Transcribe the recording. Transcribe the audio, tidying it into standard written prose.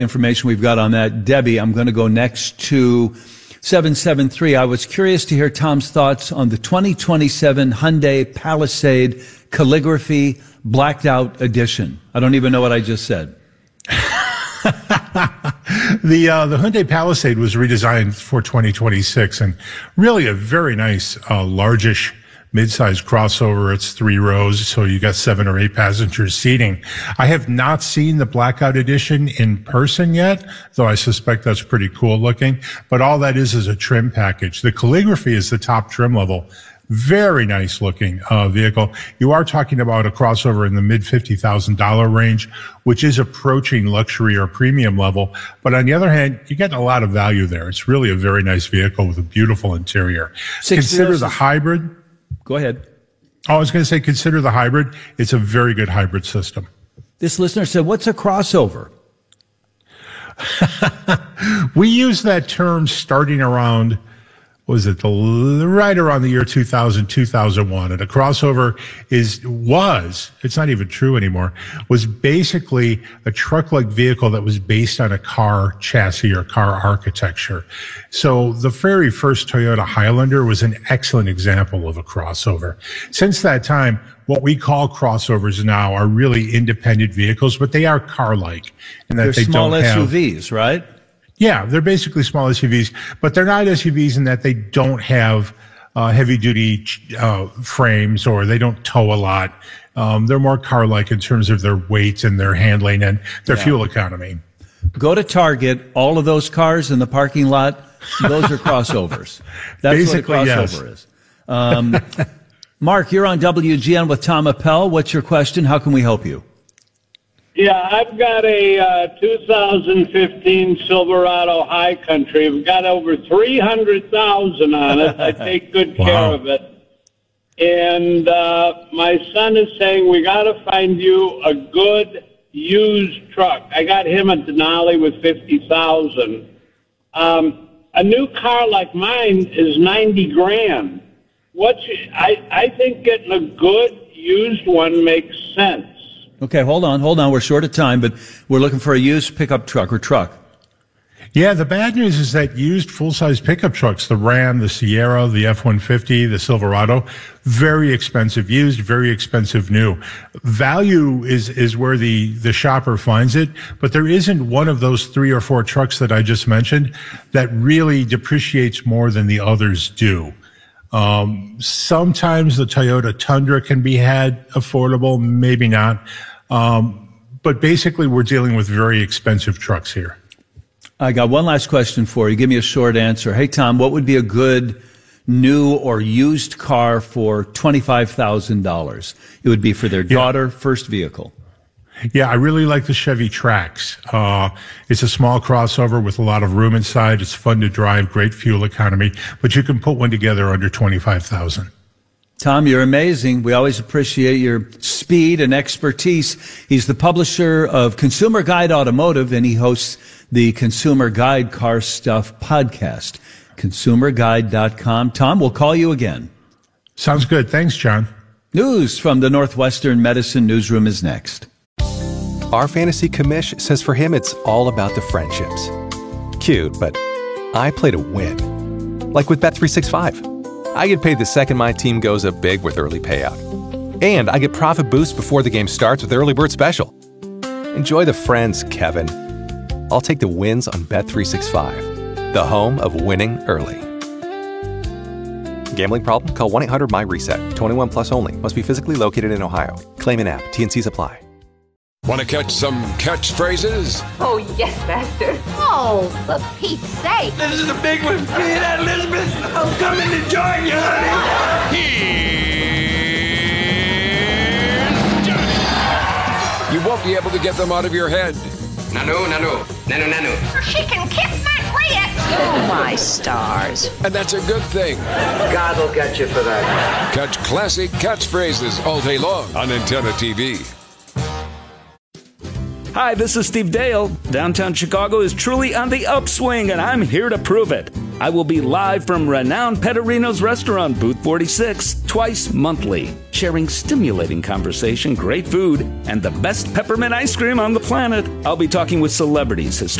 information we've got on that. Debbie, I'm going to go next to 773. I was curious to hear Tom's thoughts on the 2027 Hyundai Palisade Calligraphy Blacked Out Edition. I don't even know what I just said. The Hyundai Palisade was redesigned for 2026 and really a very nice, largish mid-size crossover. It's 3 rows, so you got 7 or 8 passengers seating. I have not seen the Blackout Edition in person yet, though I suspect that's pretty cool looking. But all that is a trim package. The Calligraphy is the top trim level. Very nice looking vehicle. You are talking about a crossover in the mid $50,000 range, which is approaching luxury or premium level. But on the other hand, you get a lot of value there. It's really a very nice vehicle with a beautiful interior. Consider the hybrid. Go ahead. I was going to say, consider the hybrid. It's a very good hybrid system. This listener said, what's a crossover? We use that term starting around, right around the year 2000, 2001. And a crossover it's not even true anymore, was basically a truck-like vehicle that was based on a car chassis or car architecture. So the very first Toyota Highlander was an excellent example of a crossover. Since that time, what we call crossovers now are really independent vehicles, but they are car-like in that they're small don't have SUVs, right? Yeah, they're basically small SUVs, but they're not SUVs in that they don't have heavy-duty frames or they don't tow a lot. They're more car-like in terms of their weight and their handling and their fuel economy. Go to Target, all of those cars in the parking lot, those are crossovers. That's basically, what a crossover is. Mark, you're on WGN with Tom Appel. What's your question? How can we help you? Yeah, I've got a 2015 Silverado High Country. I've got over 300,000 on it. I take good care of it. And my son is saying, we got to find you a good used truck. I got him a Denali with 50,000. A new car like mine is 90 grand. I think getting a good used one makes sense. Okay, hold on. We're short of time, but we're looking for a used pickup truck or truck. Yeah, the bad news is that used full-size pickup trucks, the Ram, the Sierra, the F-150, the Silverado, very expensive used, very expensive new. Value is where the shopper finds it, but there isn't one of those 3 or 4 trucks that I just mentioned that really depreciates more than the others do. Sometimes the Toyota Tundra can be had affordable, maybe not. But basically, we're dealing with very expensive trucks here. I got one last question for you. Give me a short answer. Hey, Tom, what would be a good new or used car for $25,000? It would be for their daughter, first vehicle. Yeah, I really like the Chevy Trax. It's a small crossover with a lot of room inside. It's fun to drive, great fuel economy, but you can put one together under $25,000. Tom, you're amazing. We always appreciate your speed and expertise. He's the publisher of Consumer Guide Automotive, and he hosts the Consumer Guide Car Stuff podcast. ConsumerGuide.com. Tom, we'll call you again. Sounds good. Thanks, John. News from the Northwestern Medicine Newsroom is next. Our fantasy commish says for him it's all about the friendships. Cute, but I play to win. Like with Bet365. I get paid the second my team goes up big with early payout. And I get profit boost before the game starts with Early Bird Special. Enjoy the friends, Kevin. I'll take the wins on Bet365, the home of winning early. Gambling problem? Call 1-800-MY-RESET. 21 plus only. Must be physically located in Ohio. Claim in app. T&Cs apply. Want to catch some catchphrases? Oh, yes, Master. Oh, for Pete's sake. This is a big one. You hear that, Elizabeth? I'm coming to join you, honey. Here's Johnny. You won't be able to get them out of your head. Nanu. She can kiss my clit. Oh, my stars. And that's a good thing. God will get you for that. Catch classic catchphrases all day long on Antenna TV. Hi, this is Steve Dale. Downtown Chicago is truly on the upswing, and I'm here to prove it. I will be live from renowned Petterino's restaurant, booth 46, twice monthly. sharing stimulating conversation, great food, and the best peppermint ice cream on the planet. I'll be talking with celebrities,